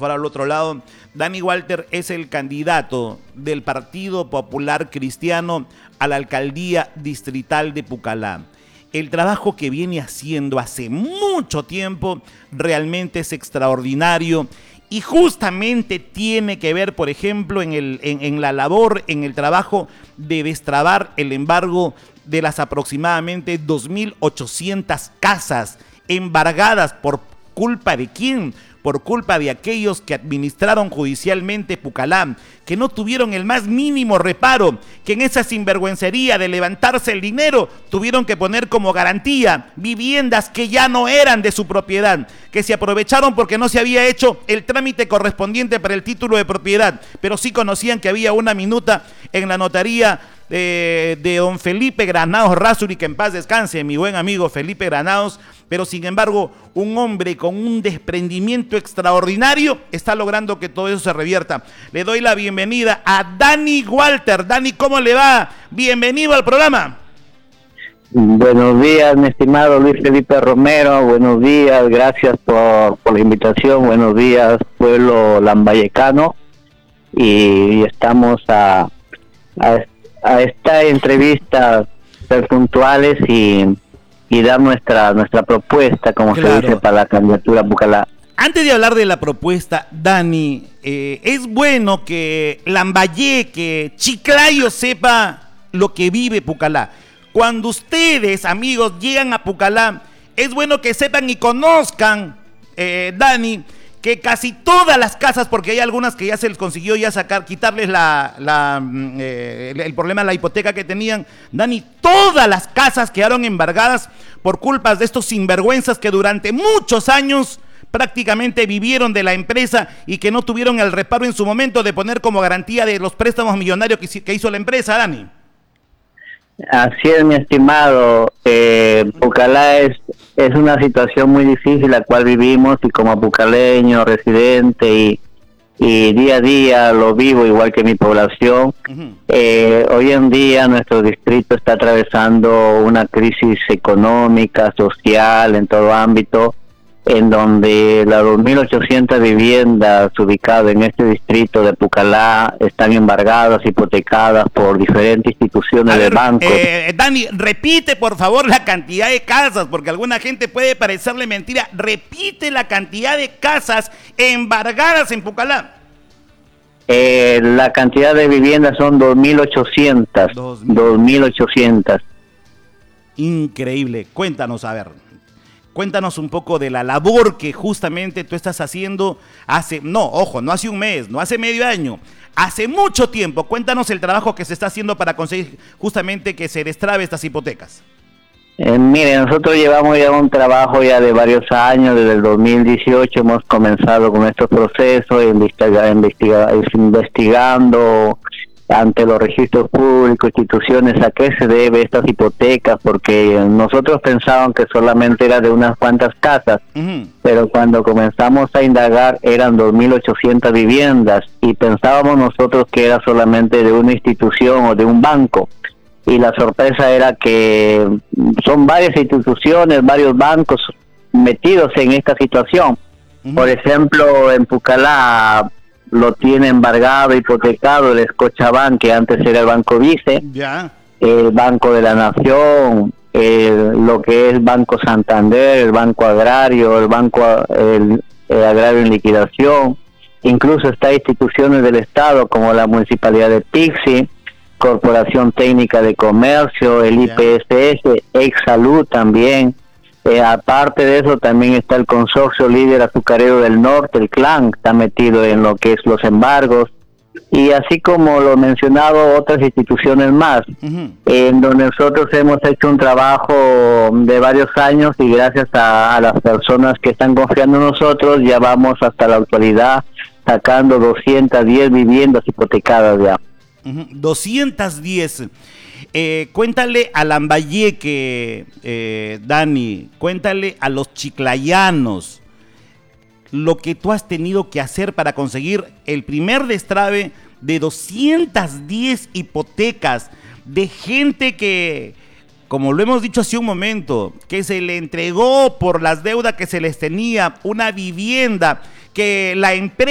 favor, al otro lado. Dani Walter es el candidato del Partido Popular Cristiano a la alcaldía distrital de Pucallá. El trabajo que viene haciendo hace mucho tiempo realmente es extraordinario y justamente tiene que ver, por ejemplo, en la labor, en el trabajo de destrabar el embargo de las aproximadamente 2.800 casas embargadas. ¿Por culpa de quién? Por culpa de aquellos que administraron judicialmente Pucallá, que no tuvieron el más mínimo reparo, que en esa sinvergüencería de levantarse el dinero tuvieron que poner como garantía viviendas que ya no eran de su propiedad, que se aprovecharon porque no se había hecho el trámite correspondiente para el título de propiedad, pero sí conocían que había una minuta en la notaría de don Felipe Granados Razuri, que en paz descanse, mi buen amigo Felipe Granados, pero sin embargo un hombre con un desprendimiento extraordinario está logrando que todo eso se revierta. Le doy la bienvenida a Dani Walter. Dani, ¿cómo le va? Bienvenido al programa. Buenos días, mi estimado Luis Felipe Romero, buenos días, gracias por la invitación, buenos días, pueblo lambayecano, y estamos a esta entrevista, ser puntuales y dar nuestra propuesta, como claro, se dice, para la candidatura a Pucallá. Antes de hablar de la propuesta, Dani, es bueno que Lambayeque, Chiclayo sepa lo que vive Pucallá. Cuando ustedes, amigos, llegan a Pucallá, es bueno que sepan y conozcan, Dani, que casi todas las casas, porque hay algunas que ya se les consiguió ya quitarles el problema de la hipoteca que tenían, Dani, todas las casas quedaron embargadas por culpas de estos sinvergüenzas que durante muchos años prácticamente vivieron de la empresa y que no tuvieron el reparo en su momento de poner como garantía de los préstamos millonarios que hizo la empresa, Dani. Así es, mi estimado. Pucallá es una situación muy difícil la cual vivimos, y como pucaleño, residente y día a día lo vivo igual que mi población. Hoy en día nuestro distrito está atravesando una crisis económica, social, en todo ámbito, en donde las 2.800 viviendas ubicadas en este distrito de Pucallá están embargadas, hipotecadas por diferentes instituciones de bancos. Dani, repite por favor la cantidad de casas, porque a alguna gente puede parecerle mentira. Repite la cantidad de casas embargadas en Pucallá. La cantidad de viviendas son 2.800. 2.800. Increíble. Cuéntanos, a ver. Cuéntanos un poco de la labor que justamente tú estás haciendo no hace un mes, no hace medio año, hace mucho tiempo. Cuéntanos el trabajo que se está haciendo para conseguir justamente que se destrabe estas hipotecas. Mire, nosotros llevamos ya un trabajo ya de varios años, desde el 2018 hemos comenzado con estos procesos, investigando ante los registros públicos, instituciones, a qué se debe estas hipotecas, porque nosotros pensábamos que solamente era de unas cuantas casas, pero cuando comenzamos a indagar eran 2.800 viviendas y pensábamos nosotros que era solamente de una institución o de un banco, y la sorpresa era que son varias instituciones, varios bancos metidos en esta situación. Por ejemplo, en Pucallá lo tiene embargado, hipotecado el Scotiabank, que antes era el Banco Vice, el Banco de la Nación, lo que es Banco Santander, el Banco Agrario, el Agrario en Liquidación, incluso está instituciones del Estado como la Municipalidad de Pixi, Corporación Técnica de Comercio, el IPSS, Exsalud también. Aparte de eso también está el Consorcio Líder Azucarero del Norte, el CLAN, está metido en lo que es los embargos, y así como lo mencionado, otras instituciones más, en donde nosotros hemos hecho un trabajo de varios años, y gracias a las personas que están confiando en nosotros, ya vamos hasta la actualidad sacando 210 viviendas hipotecadas ya. 210. Cuéntale a Lambayeque, Dani, cuéntale a los chiclayanos lo que tú has tenido que hacer para conseguir el primer destrabe de 210 hipotecas de gente que, como lo hemos dicho hace un momento, que se le entregó por las deudas que se les tenía una vivienda que la empresa